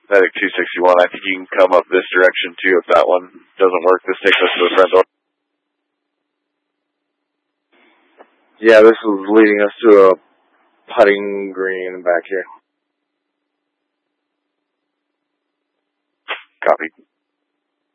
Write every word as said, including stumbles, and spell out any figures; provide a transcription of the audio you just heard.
Medic two sixty-one, I think you can come up this direction too if that one doesn't work. This takes us to the front door. Yeah, this is leading us to a putting green back here. Copy.